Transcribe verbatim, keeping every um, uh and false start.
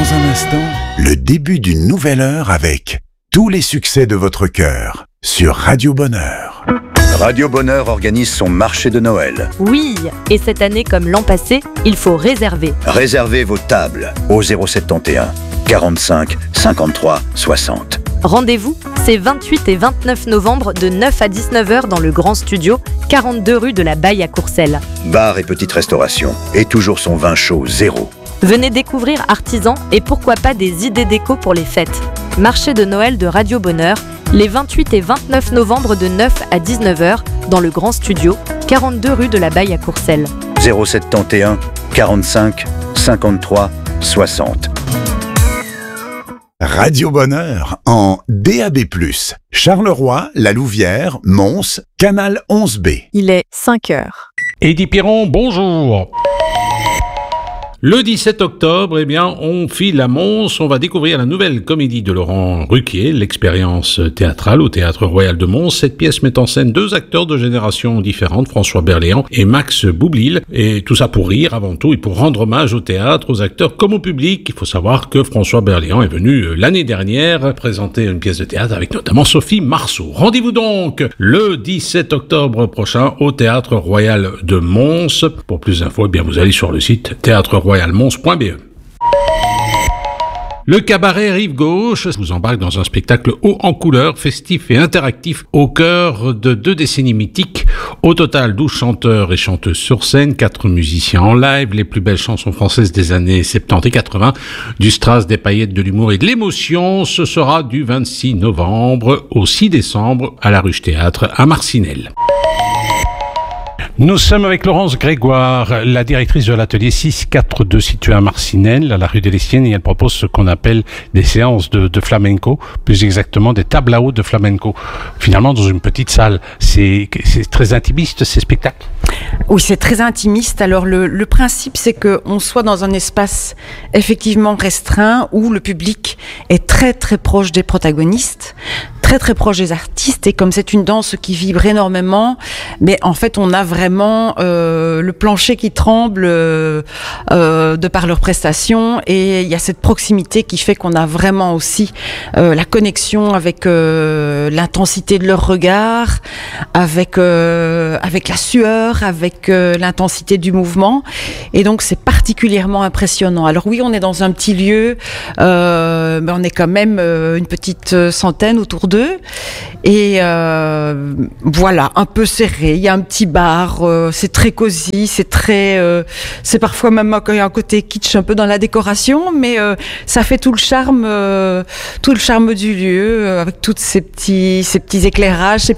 Dans un instant, le début d'une nouvelle heure avec tous les succès de votre cœur sur Radio Bonheur. Radio Bonheur organise son marché de Noël. Oui, et cette année comme l'an passé, il faut réserver. Réservez vos tables au zéro sept et un quarante-cinq cinquante-trois soixante. Rendez-vous, c'est vingt-huit et vingt-neuf novembre de neuf à dix-neuf heures dans le Grand Studio, quarante-deux rue de la Baille à Courcelles. Bar et petite restauration, et toujours son vin chaud zéro. Venez découvrir artisans et pourquoi pas des idées déco pour les fêtes. Marché de Noël de Radio Bonheur, les vingt-huit et vingt-neuf novembre de neuf à dix-neuf heures dans le Grand Studio, quarante-deux rue de la Baille à Courcelles. zéro sept et un quarante-cinq cinquante-trois soixante. Radio Bonheur en D A B plus, Charleroi, La Louvière, Mons, Canal onze B. Il est cinq heures. Eddy Piron, bonjour. Le dix-sept octobre, eh bien, on file à Mons, on va découvrir la nouvelle comédie de Laurent Ruquier, l'expérience théâtrale au Théâtre Royal de Mons. Cette pièce met en scène deux acteurs de générations différentes, François Berléand et Max Boublil. Et tout ça pour rire avant tout et pour rendre hommage au théâtre, aux acteurs comme au public. Il faut savoir que François Berléand est venu l'année dernière présenter une pièce de théâtre avec notamment Sophie Marceau. Rendez-vous donc le dix-sept octobre prochain au Théâtre Royal de Mons. Pour plus d'infos, eh bien, vous allez sur le site théâtre royal mons point b e. Le cabaret Rive Gauche vous embarque dans un spectacle haut en couleurs, festif et interactif au cœur de deux décennies mythiques. Au total, douze chanteurs et chanteuses sur scène, quatre musiciens en live, les plus belles chansons françaises des années soixante-dix et quatre-vingts, du strass, des paillettes, de l'humour et de l'émotion. Ce sera du vingt-six novembre au six décembre à la Ruche Théâtre à Marcinelle. Nous sommes avec Laurence Grégoire, la directrice de l'atelier six cent quarante-deux situé à Marcinelle, à la rue des Lestiennes, et elle propose ce qu'on appelle des séances de, de flamenco, plus exactement des tables à eau de flamenco. Finalement, dans une petite salle, c'est, c'est très intimiste ces spectacles? Oui, c'est très intimiste. Alors le, le principe, c'est qu'on soit dans un espace effectivement restreint où le public est très très proche des protagonistes, très très proche des artistes, et comme c'est une danse qui vibre énormément, mais en fait on a vraiment euh, le plancher qui tremble euh, euh, de par leurs prestations, et il y a cette proximité qui fait qu'on a vraiment aussi euh, la connexion avec euh, l'intensité de leur regard, avec euh, avec la sueur, avec euh, l'intensité du mouvement, et donc c'est particulièrement impressionnant. Alors oui, on est dans un petit lieu, euh, mais on est quand même euh, une petite centaine autour d'eux, et euh, voilà, un peu serré. Il y a un petit bar, euh, c'est très cosy, c'est très, euh, c'est parfois même un, un côté kitsch un peu dans la décoration, mais euh, ça fait tout le charme, euh, tout le charme du lieu, euh, avec tous ces petits, ces petits éclairages, ces